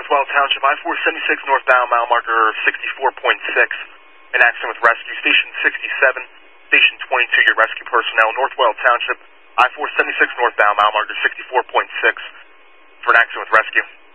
Northwell Township, I-476 northbound, mile marker 64.6. An accident with rescue. Station 67, Station 22, your rescue personnel. Northwell Township, I-476 northbound, mile marker 64.6 for an accident with rescue.